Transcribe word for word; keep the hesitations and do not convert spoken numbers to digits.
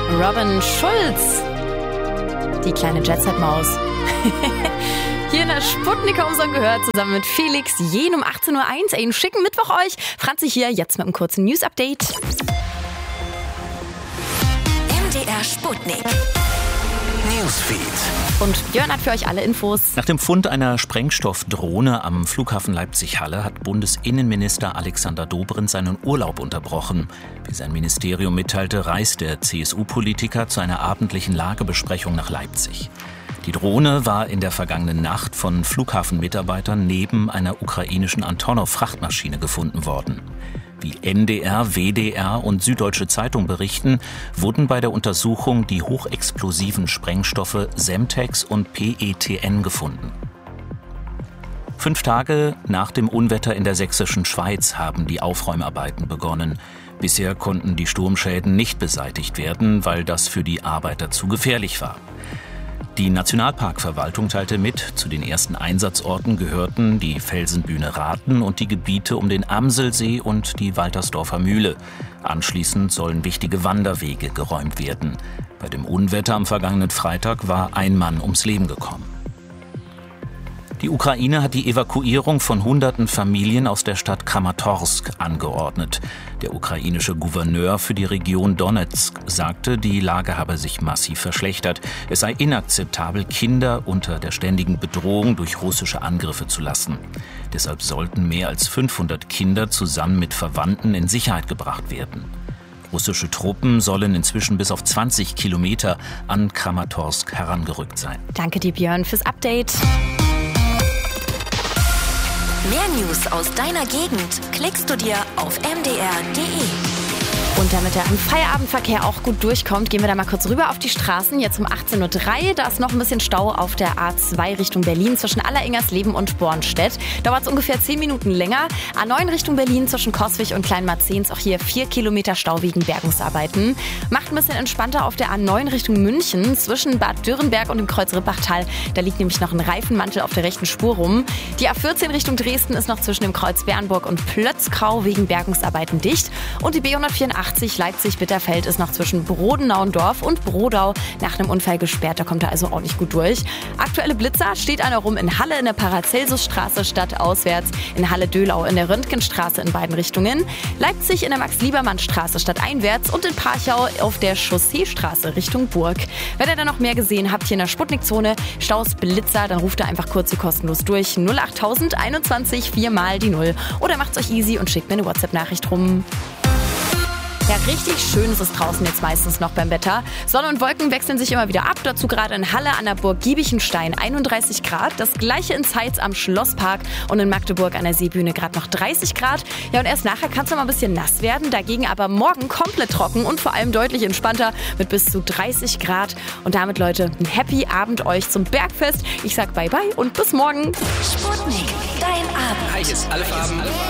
Robin Schulz. Die kleine Jet-Set-Maus. Hier in der Sputnik Homesong gehört, zusammen mit Felix Jen um achtzehn Uhr eins. Einen schicken Mittwoch euch. Franzi hier, jetzt mit einem kurzen News-Update. M D R Sputnik. Newsfeed. Und Björn hat für euch alle Infos. Nach dem Fund einer Sprengstoffdrohne am Flughafen Leipzig-Halle hat Bundesinnenminister Alexander Dobrindt seinen Urlaub unterbrochen. Wie sein Ministerium mitteilte, reist der C S U-Politiker zu einer abendlichen Lagebesprechung nach Leipzig. Die Drohne war in der vergangenen Nacht von Flughafenmitarbeitern neben einer ukrainischen Antonov-Frachtmaschine gefunden worden. Wie N D R, W D R und Süddeutsche Zeitung berichten, wurden bei der Untersuchung die hochexplosiven Sprengstoffe Semtex und P E T N gefunden. Fünf Tage nach dem Unwetter in der sächsischen Schweiz haben die Aufräumarbeiten begonnen. Bisher konnten die Sturmschäden nicht beseitigt werden, weil das für die Arbeiter zu gefährlich war. Die Nationalparkverwaltung teilte mit, zu den ersten Einsatzorten gehörten die Felsenbühne Rathen und die Gebiete um den Amselsee und die Waltersdorfer Mühle. Anschließend sollen wichtige Wanderwege geräumt werden. Bei dem Unwetter am vergangenen Freitag war ein Mann ums Leben gekommen. Die Ukraine hat die Evakuierung von hunderten Familien aus der Stadt Kramatorsk angeordnet. Der ukrainische Gouverneur für die Region Donezk sagte, die Lage habe sich massiv verschlechtert. Es sei inakzeptabel, Kinder unter der ständigen Bedrohung durch russische Angriffe zu lassen. Deshalb sollten mehr als fünfhundert Kinder zusammen mit Verwandten in Sicherheit gebracht werden. Russische Truppen sollen inzwischen bis auf zwanzig Kilometer an Kramatorsk herangerückt sein. Danke dir, Björn, fürs Update. Mehr News aus deiner Gegend klickst du dir auf m d r punkt d e. Und damit er im Feierabendverkehr auch gut durchkommt, gehen wir da mal kurz rüber auf die Straßen. Jetzt um achtzehn Uhr drei, da ist noch ein bisschen Stau auf der A zwei Richtung Berlin zwischen Alleringers-Leben und Bornstedt. Dauert es ungefähr zehn Minuten länger. A neun Richtung Berlin zwischen Coswig und Kleinmarzens, auch hier vier Kilometer Stau wegen Bergungsarbeiten. Macht ein bisschen entspannter auf der A neun Richtung München zwischen Bad Dürrenberg und dem Kreuz Rippachtal. Da liegt nämlich noch ein Reifenmantel auf der rechten Spur rum. Die A vierzehn Richtung Dresden ist noch zwischen dem Kreuz Bernburg und Plötzkau wegen Bergungsarbeiten dicht. Und die B hundertvierundachtzig Leipzig-Bitterfeld ist noch zwischen Brodenauendorf und Brodau nach einem Unfall gesperrt. Da kommt er also auch nicht gut durch. Aktuelle Blitzer steht einer rum in Halle in der Paracelsusstraße stadtauswärts, in Halle-Döhlau in der Röntgenstraße in beiden Richtungen, Leipzig in der Max-Liebermann-Straße stadteinwärts und in Parchau auf der Chausseestraße Richtung Burg. Wenn ihr da noch mehr gesehen habt hier in der Sputnik-Zone, Staus, Blitzer, dann ruft ihr einfach kurz hier kostenlos durch null achttausend einundzwanzig vier mal die Null oder macht's euch easy und schickt mir eine WhatsApp-Nachricht rum. Ja, richtig schön ist es draußen jetzt meistens noch beim Wetter. Sonne und Wolken wechseln sich immer wieder ab. Dazu gerade in Halle an der Burg Giebichenstein einunddreißig Grad. Das gleiche in Zeitz am Schlosspark und in Magdeburg an der Seebühne gerade noch dreißig Grad. Ja, und erst nachher kann es noch mal ein bisschen nass werden. Dagegen aber morgen komplett trocken und vor allem deutlich entspannter mit bis zu dreißig Grad. Und damit, Leute, ein happy Abend euch zum Bergfest. Ich sag bye bye und bis morgen. Sputnik, dein Abend. Hi, hier ist Alpha.